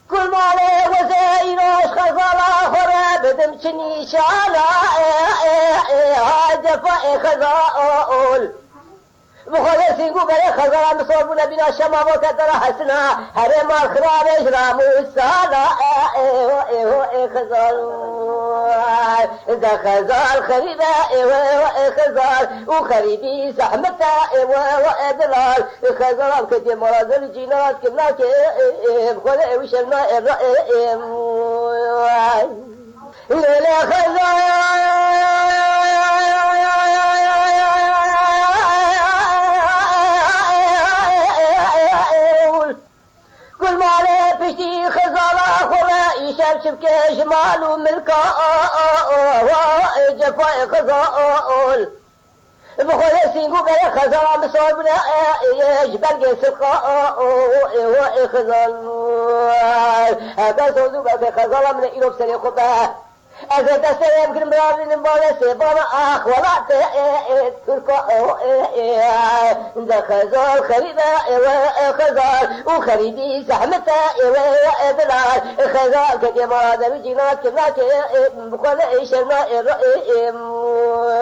كل مالي وزينوش خزالة خرا بدم چني شالا هاجفا خزاول بخواه سینگو بره خزالة مصابونا بنا شمامو كدر حسنا هرم الخرابش رامو سالا خزال إذا خزال خريبة خزال وخريبي زحمتا وإدلال خزال كدي مراد الجينات كنا بخواه وشلنا الرئيم ليلة خزال كل ما عليه بشتي خزالة خلا يشاب شبكة جمال وملكة جفاء خزال بخويا سينقو بلا خزالة مصابنا جبال قيسقا خزال هذا صوزو بلا خزالة من إلوب سري خبا أزد السلام كل مرار نمبالة سيبانا أخ ولا تركا ده خزال خريبة خزال وخريبي زحمتا إدلال خزال كدي مراد بجينات كنا بخلا إيشنا الرئيم